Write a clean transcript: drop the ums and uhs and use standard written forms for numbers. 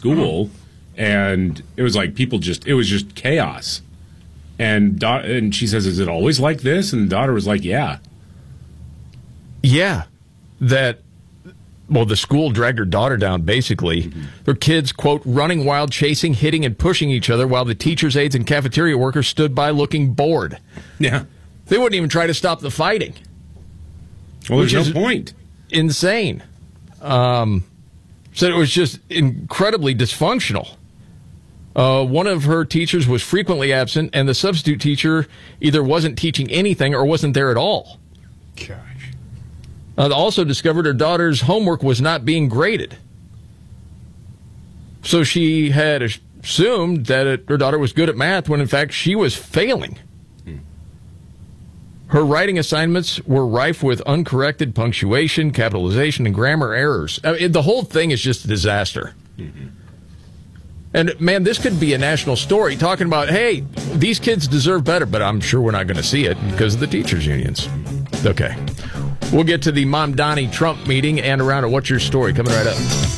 school, and it was like it was just chaos. And she says, "Is it always like this?" And the daughter was like, "Yeah." Yeah. The school dragged her daughter down, basically. Mm-hmm. Her kids, quote, running wild, chasing, hitting, and pushing each other while the teachers, aides, and cafeteria workers stood by looking bored. Yeah. They wouldn't even try to stop the fighting. Well, there's no point. Insane. Said it was just incredibly dysfunctional. One of her teachers was frequently absent, and the substitute teacher either wasn't teaching anything or wasn't there at all. Gosh. Also discovered her daughter's homework was not being graded. So she had assumed that her daughter was good at math when, in fact, she was failing. Her writing assignments were rife with uncorrected punctuation, capitalization, and grammar errors. The whole thing is just a disaster. Mm-hmm. And, man, this could be a national story talking about, hey, these kids deserve better, but I'm sure we're not going to see it because of the teachers' unions. Okay. We'll get to the Mamdani Trump meeting and around at What's Your Story coming right up.